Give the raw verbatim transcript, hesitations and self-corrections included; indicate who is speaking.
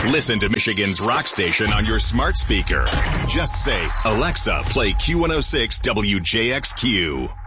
Speaker 1: Listen to Michigan's rock station on your smart speaker. Just say, Alexa, play Q one oh six W J X Q.